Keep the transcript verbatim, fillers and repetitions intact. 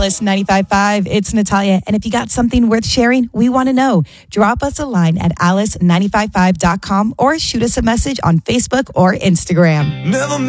Alice ninety-five point five. It's Natalia. And if you got something worth sharing, we want to know. Drop us a line at alice nine five five dot com or shoot us a message on Facebook or Instagram. Never